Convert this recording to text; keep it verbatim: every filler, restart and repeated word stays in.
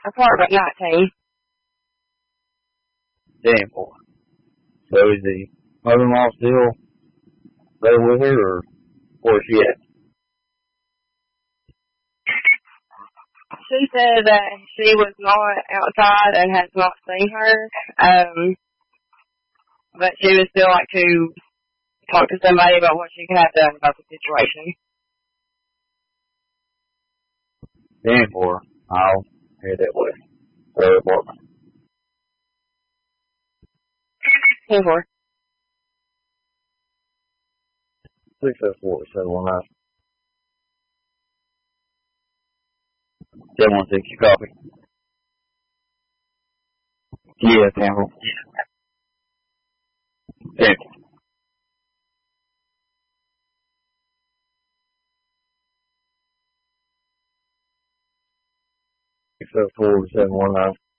Apartment nineteen. Damn, boy. So is the mother-in-law still there with her, or where's she at? She said that she was not outside and has not seen her, um, but she would still like to talk to somebody about what she could have done about the situation. Damn, boy. I'll head that way. Her apartment. ten four. six oh four, seven one nine. seven one six, you copy? Yeah, Tampa. Yeah. six oh four, seven one nine.